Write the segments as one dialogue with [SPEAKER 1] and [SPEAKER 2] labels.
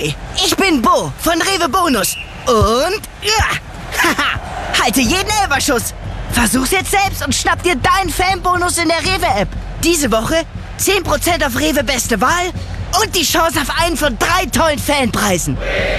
[SPEAKER 1] Hi, ich bin Bo von Rewe Bonus. Und halte jeden Elferschuss. Versuch's jetzt selbst und schnapp dir deinen Fanbonus in der Rewe-App. Diese Woche 10% auf Rewe Beste Wahl und die Chance auf einen von 3 tollen Fanpreisen.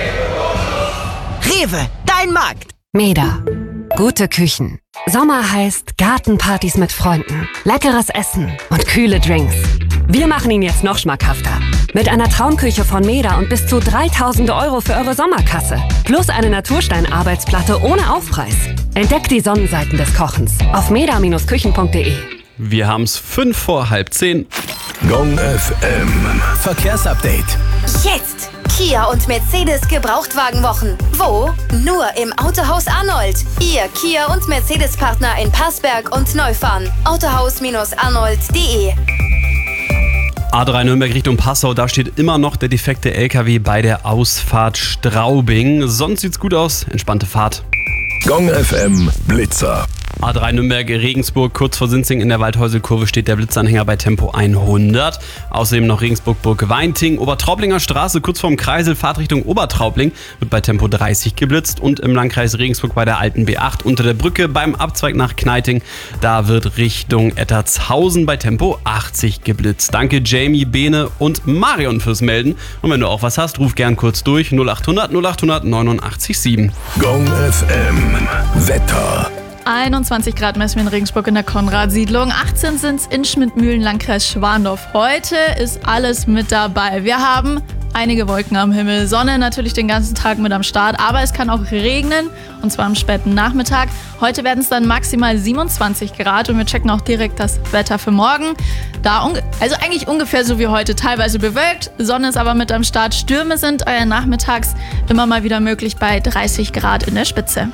[SPEAKER 1] Rewe, dein Markt.
[SPEAKER 2] Meda. Gute Küchen. Sommer heißt Gartenpartys mit Freunden, leckeres Essen und kühle Drinks. Wir machen ihn jetzt noch schmackhafter. Mit einer Traumküche von Meda und bis zu 3.000 € für eure Sommerkasse. Plus eine Naturstein-Arbeitsplatte ohne Aufpreis. Entdeckt die Sonnenseiten des Kochens auf meda-küchen.de.
[SPEAKER 3] Wir haben's 9:05.
[SPEAKER 4] Gong FM. Verkehrsupdate.
[SPEAKER 5] Jetzt! Kia und Mercedes Gebrauchtwagenwochen. Wo? Nur im Autohaus Arnold. Ihr Kia und Mercedes-Partner in Passberg und Neufahren. Autohaus-arnold.de.
[SPEAKER 3] A3 Nürnberg Richtung Passau, da steht immer noch der defekte LKW bei der Ausfahrt Straubing. Sonst sieht's gut aus, entspannte Fahrt.
[SPEAKER 4] Gong FM Blitzer.
[SPEAKER 3] A3 Nürnberg Regensburg, kurz vor Sinzing in der Waldhäuselkurve steht der Blitzanhänger bei Tempo 100. Außerdem noch Regensburg-Burg-Weinting, Obertraublinger Straße, kurz vorm Kreisel, Fahrtrichtung Obertraubling, wird bei Tempo 30 geblitzt. Und im Landkreis Regensburg bei der alten B8 unter der Brücke beim Abzweig nach Kneiting, da wird Richtung Ettertshausen bei Tempo 80 geblitzt. Danke Jamie, Bene und Marion fürs Melden. Und wenn du auch was hast, ruf gern kurz durch 0800 0800 89
[SPEAKER 4] Gong FM Wetter.
[SPEAKER 6] 21 Grad messen wir in Regensburg in der Konrad-Siedlung. 18 sind es in Schmidtmühlen, Landkreis Schwandorf. Heute ist alles mit dabei. Wir haben einige Wolken am Himmel, Sonne natürlich den ganzen Tag mit am Start, aber es kann auch regnen, und zwar am späten Nachmittag. Heute werden es dann maximal 27 Grad und wir checken auch direkt das Wetter für morgen. Also eigentlich ungefähr so wie heute, teilweise bewölkt, Sonne ist aber mit am Start. Stürme sind nachmittags immer mal wieder möglich bei 30 Grad in der Spitze.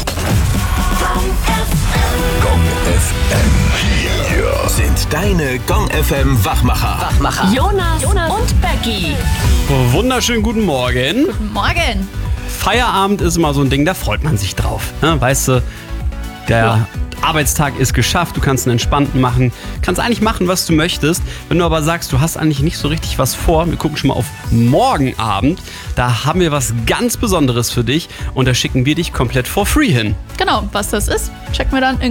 [SPEAKER 4] Gong FM. Hier sind deine Gong FM Wachmacher.
[SPEAKER 2] Jonas und Becky.
[SPEAKER 3] Wunderschönen guten Morgen.
[SPEAKER 6] Guten Morgen.
[SPEAKER 3] Feierabend ist immer so ein Ding, da freut man sich drauf. Ne? Weißt du, der Arbeitstag ist geschafft, du kannst einen entspannten machen, kannst eigentlich machen, was du möchtest. Wenn du aber sagst, du hast eigentlich nicht so richtig was vor, wir gucken schon mal auf morgen Abend, da haben wir was ganz Besonderes für dich und da schicken wir dich komplett for free hin.
[SPEAKER 6] Genau, was das ist, checken wir dann in